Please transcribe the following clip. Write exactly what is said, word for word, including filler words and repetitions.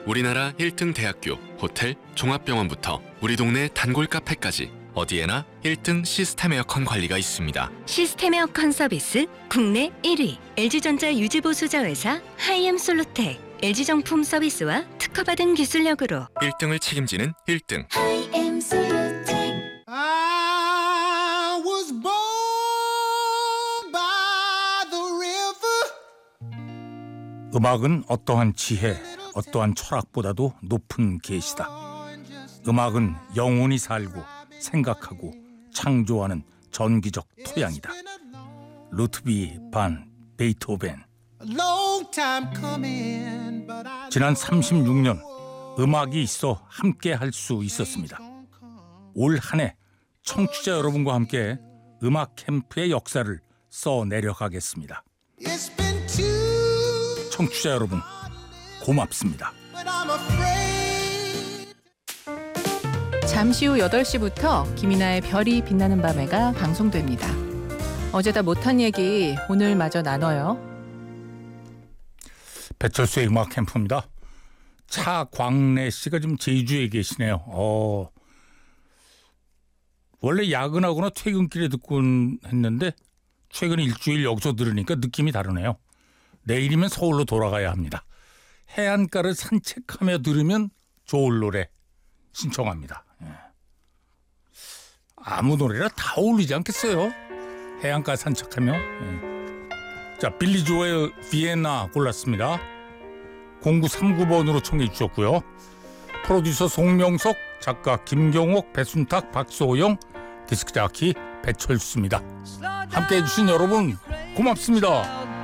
우리나라 일 등 대학교, 호텔, 종합병원부터 우리 동네 단골 카페까지 어디에나 일 등 시스템 에어컨 관리가 있습니다. 시스템 에어컨 서비스 국내 일 위 엘지전자 유지보수자 회사 하이엠솔루텍 엘지정품 서비스와 특허받은 기술력으로 일 등을 책임지는 일 등. 하이엠솔루텍. I was born by the river. 음악은 어떠한 지혜, 어떠한 철학보다도 높은 계시다. 음악은 영원히 살고 생각하고 창조하는 전기적 토양이다. 루트비 반 베이토벤. Long time coming, but I 지난 삼십육 년 음악이 있어 함께 할 수 있었습니다. 올 한 해 청취자 여러분과 함께 음악 캠프의 역사를 써 내려가겠습니다. It's been too, 청취자 여러분 고맙습니다. but I'm afraid. 잠시 후 여덟 시부터 김이나의 별이 빛나는 밤에가 방송됩니다. 어제다 못한 얘기 오늘 마저 나눠요. 배철수의 음악 캠프입니다. 차광래 씨가 지금 제주에 계시네요. 어, 원래 야근하거나 퇴근길에 듣고 했는데 최근 일주일 여기서 들으니까 느낌이 다르네요. 내일이면 서울로 돌아가야 합니다. 해안가를 산책하며 들으면 좋을 노래 신청합니다. 예. 아무 노래나 다 어울리지 않겠어요? 해안가 산책하며. 예. 자, 빌리 조엘 비엔나 골랐습니다. 공구삼구 번으로 청해 주셨고요. 프로듀서 송명석, 작가 김경옥, 배순탁, 박소영, 디스크자키 배철수입니다. 함께해 주신 여러분 고맙습니다.